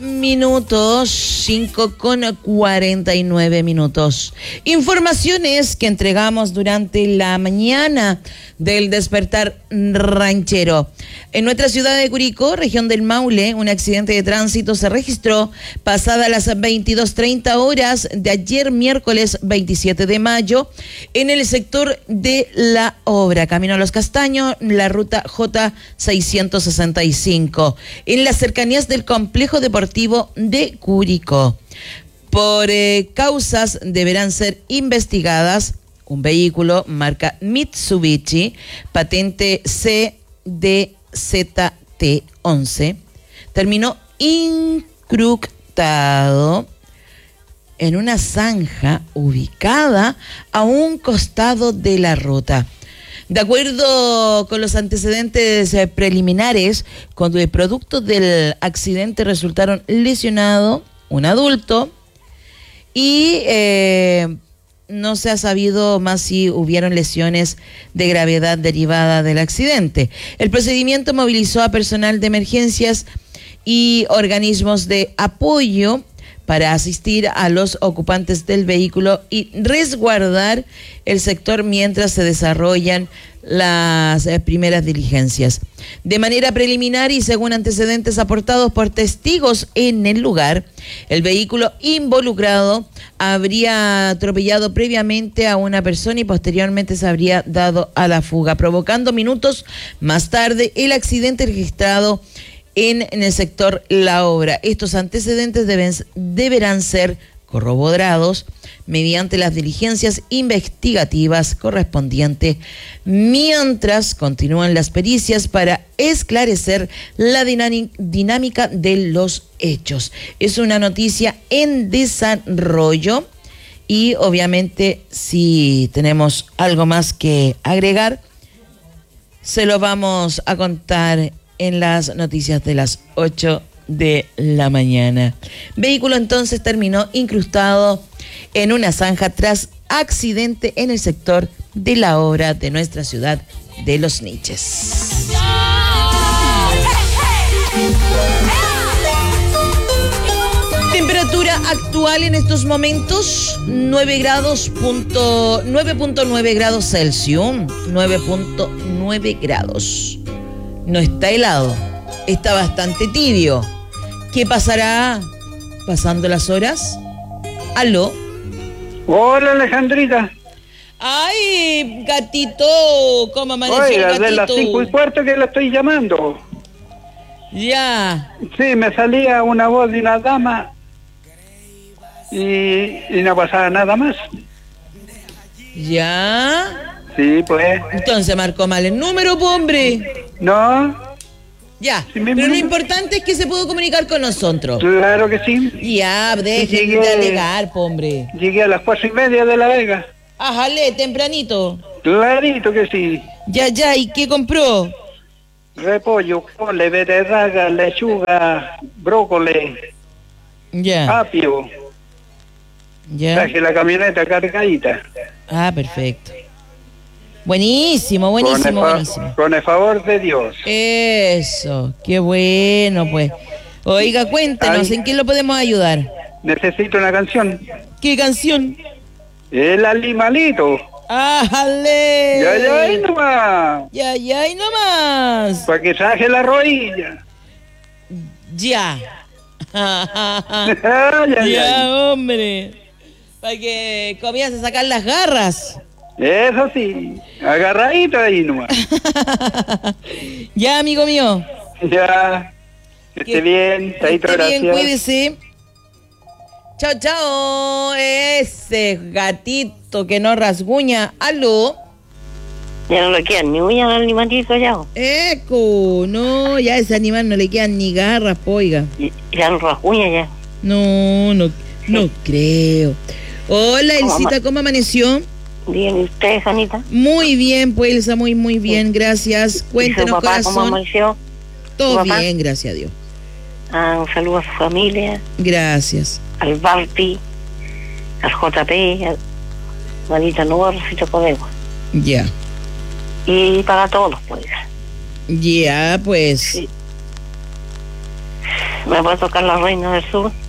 minutos, 5:49. Informaciones que entregamos durante la mañana del despertar ranchero. En nuestra ciudad de Curicó, región del Maule, un accidente de tránsito se registró pasada las 22:30 horas de ayer miércoles 27 de mayo en el sector de La Obra, camino a Los Castaños, la ruta J665, en las cercanías del complejo deportivo de Curicó. Por causas deberán ser investigadas. Un vehículo marca Mitsubishi, patente CDZT11, terminó incrustado en una zanja ubicada a un costado de la ruta. De acuerdo con los antecedentes preliminares, cuando el producto del accidente resultaron lesionados un adulto y no se ha sabido más si hubieron lesiones de gravedad derivada del accidente. El procedimiento movilizó a personal de emergencias y organismos de apoyo para asistir a los ocupantes del vehículo y resguardar el sector mientras se desarrollan las primeras diligencias. De manera preliminar y según antecedentes aportados por testigos en el lugar, el vehículo involucrado habría atropellado previamente a una persona y posteriormente se habría dado a la fuga, provocando minutos más tarde el accidente registrado en el sector La Obra. Estos antecedentes deberán ser corroborados mediante las diligencias investigativas correspondientes, mientras continúan las pericias para esclarecer la dinámica de los hechos. Es una noticia en desarrollo y obviamente si tenemos algo más que agregar, se lo vamos a contar en las noticias de las 8 de la mañana. Vehículo entonces terminó incrustado en una zanja tras accidente en el sector de La Obra de nuestra ciudad de Los Niches. Temperatura actual en estos momentos 9.9 grados Celsius, 9.9 grados. No está helado, está bastante tibio. ¿Qué pasará pasando las horas? ¿Aló? Hola, Alejandrita. Ay, gatito, ¿cómo amaneció el gatito? De las 5:15 que la estoy llamando. Ya. Sí, me salía una voz de una dama y no pasaba nada más. ¿Ya? Sí, pues. Entonces marcó mal el número, hombre. No. Ya, sí, pero lo importante es que se pudo comunicar con nosotros. Claro que sí. Ya, deje de alegar, hombre. Llegué a las 4:30 de La Vega. Ájale, tempranito. Clarito que sí. Ya, ¿y qué compró? Repollo, cole, beterraga, lechuga, brócoli, apio. Ya. Traje la camioneta cargadita. Ah, perfecto. Buenísimo. Con el favor de Dios. Eso, qué bueno, pues. Oiga, cuéntenos, ¿en qué lo podemos ayudar? Necesito una canción. ¿Qué canción? El animalito. ¡Ájale! Ya, ahí nomás. Ya, ahí nomás. Para que saque la rodilla. Ya. ya, hombre. Para que comience a sacar las garras. Eso sí, agarradito ahí nomás. Ya, amigo mío. Ya, que esté bien, esté bien, cuídese. Chao. Ese gatito que no rasguña. ¿Aló? Ya no le quedan ni uñas al animalito ya. Eco, no, ya a ese animal no le quedan ni garras, poiga. Ya no rasguña ya. No creo. Hola, Elsita, ¿cómo amaneció? Bien, ¿y usted, Janita? Muy bien, pues, Elsa, muy bien, gracias. Cuéntenos, ¿Y su papá, corazón. cómo amaneció? Todo bien, gracias a Dios. Un saludo a su familia. Gracias. Al Balti, al JP, a Manita Nueva, Rosita Codegua. Ya. Y para todos, pues. Ya, pues. Sí. ¿Me puede tocar La Reina del Sur?